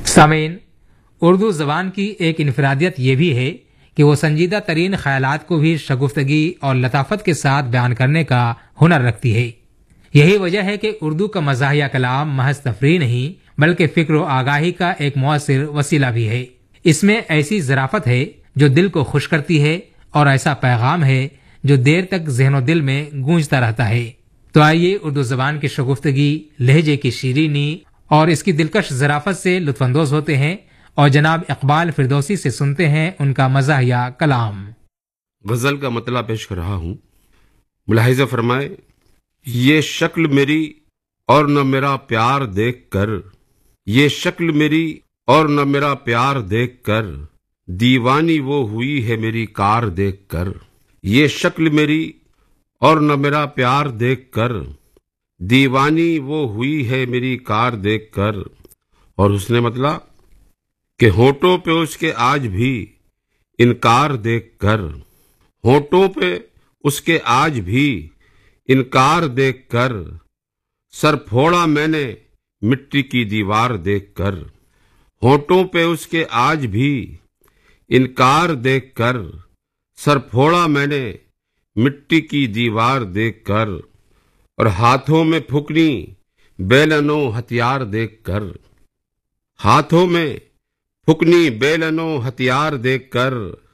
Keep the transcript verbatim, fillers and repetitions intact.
سامعین، اردو زبان کی ایک انفرادیت یہ بھی ہے کہ وہ سنجیدہ ترین خیالات کو بھی شگفتگی اور لطافت کے ساتھ بیان کرنے کا ہنر رکھتی ہے۔ یہی وجہ ہے کہ اردو کا مزاحیہ کلام محض تفریح نہیں بلکہ فکر و آگاہی کا ایک مؤثر وسیلہ بھی ہے۔ اس میں ایسی ظرافت ہے جو دل کو خوش کرتی ہے اور ایسا پیغام ہے جو دیر تک ذہن و دل میں گونجتا رہتا ہے۔ تو آئیے اردو زبان کی شگفتگی، لہجے کی شیرینی اور اس کی دلکش ظرافت سے لطف اندوز ہوتے ہیں اور جناب اقبال فردوسی سے سنتے ہیں ان کا مزاحیہ کلام۔ غزل کا مطلع پیش کر رہا ہوں۔ ملاحظہ فرمائے، یہ شکل میری اور نہ میرا پیار دیکھ کر، یہ شکل میری اور نہ میرا پیار دیکھ کر، دیوانی وہ ہوئی ہے میری کار دیکھ کر۔ یہ شکل میری اور نہ میرا پیار دیکھ کر، دیوانی وہ ہوئی ہے میری کار دیکھ کر۔ اور اس نے مطلع کہ ہونٹوں پہ اس کے آج بھی انکار دیکھ کر، ہونٹوں پہ اس کے آج بھی انکار دیکھ کر، سر پھوڑا میں نے مٹی کی دیوار دیکھ کر۔ ہونٹوں پہ اس کے آج بھی انکار دیکھ کر، سر پھوڑا میں نے مٹی کی دیوار دیکھ کر، اور ہاتھوں میں پھکنی بیلن و ہتھیار دیکھ کر، ہاتھوں میں پھکنی بیلن و ہتھیار دیکھ کر،